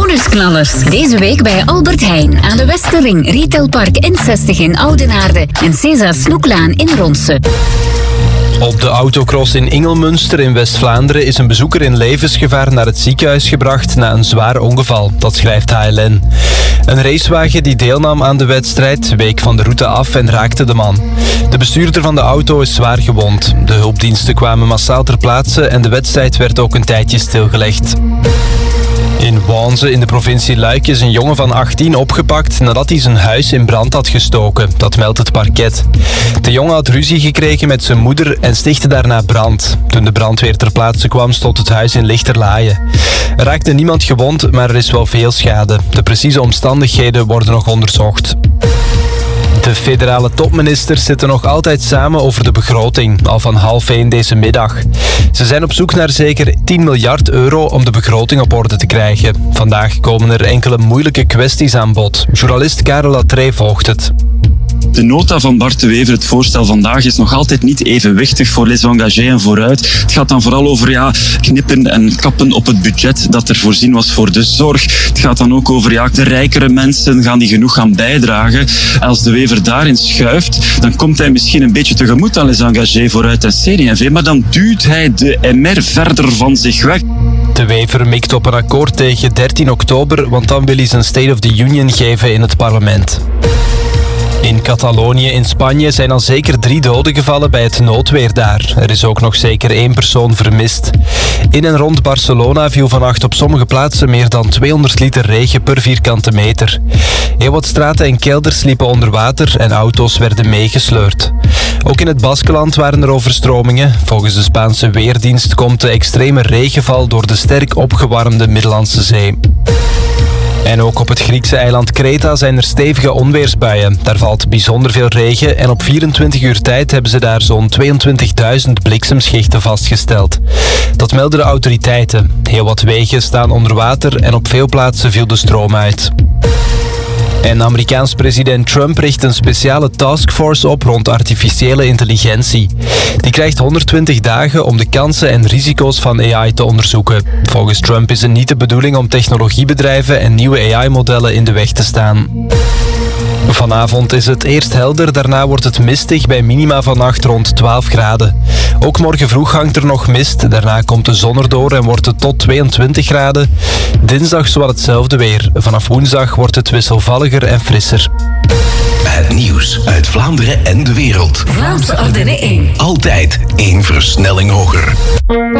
Bonusknallers. Deze week bij Albert Heijn aan de Westerring, Retailpark N60 in Oudenaarde en César Snoeklaan in Ronse. Op de autocross in Ingelmunster in West-Vlaanderen is een bezoeker in levensgevaar naar het ziekenhuis gebracht na een zwaar ongeval. Dat schrijft HLN. Een racewagen die deelnam aan de wedstrijd week van de route af en raakte de man. De bestuurder van de auto is zwaar gewond. De hulpdiensten kwamen massaal ter plaatse en de wedstrijd werd ook een tijdje stilgelegd. In Wanze in de provincie Luik is een jongen van 18 opgepakt nadat hij zijn huis in brand had gestoken. Dat meldt het parket. De jongen had ruzie gekregen met zijn moeder en stichtte daarna brand. Toen de brandweer ter plaatse kwam stond het huis in lichterlaaie. Er raakte niemand gewond, maar er is wel veel schade. De precieze omstandigheden worden nog onderzocht. De federale topministers zitten nog altijd samen over de begroting, al van 12:30 deze middag. Ze zijn op zoek naar zeker 10 miljard euro om de begroting op orde te krijgen. Vandaag komen er enkele moeilijke kwesties aan bod. Journalist Karel Latree volgt het. De nota van Bart de Wever, het voorstel vandaag, is nog altijd niet evenwichtig voor les engagés en vooruit. Het gaat dan vooral over knippen en kappen op het budget dat er voorzien was voor de zorg. Het gaat dan ook over de rijkere mensen, gaan die genoeg gaan bijdragen. Als de Wever daarin schuift, dan komt hij misschien een beetje tegemoet aan les engagés, vooruit en CD&V, maar dan duwt hij de MR verder van zich weg. De Wever mikt op een akkoord tegen 13 oktober, want dan wil hij zijn State of the Union geven in het parlement. In Catalonië in Spanje zijn al zeker 3 doden gevallen bij het noodweer daar. Er is ook nog zeker 1 persoon vermist. In en rond Barcelona viel vannacht op sommige plaatsen meer dan 200 liter regen per vierkante meter. Heel wat straten en kelders liepen onder water en auto's werden meegesleurd. Ook in het Baskeland waren er overstromingen. Volgens de Spaanse Weerdienst komt de extreme regenval door de sterk opgewarmde Middellandse Zee. En ook op het Griekse eiland Kreta zijn er stevige onweersbuien. Daar valt bijzonder veel regen en op 24 uur tijd hebben ze daar zo'n 22.000 bliksemschichten vastgesteld. Dat melden de autoriteiten. Heel wat wegen staan onder water en op veel plaatsen viel de stroom uit. En Amerikaans president Trump richt een speciale taskforce op rond artificiële intelligentie. Die krijgt 120 dagen om de kansen en risico's van AI te onderzoeken. Volgens Trump is het niet de bedoeling om technologiebedrijven en nieuwe AI-modellen in de weg te staan. Vanavond is het eerst helder, daarna wordt het mistig bij minima vannacht rond 12 graden. Ook morgen vroeg hangt er nog mist, daarna komt de zon erdoor en wordt het tot 22 graden. Dinsdag zowat hetzelfde weer. Vanaf woensdag wordt het wisselvalliger en frisser. Het nieuws uit Vlaanderen en de wereld. Vlaamse Ardenne 1. Altijd 1 versnelling hoger.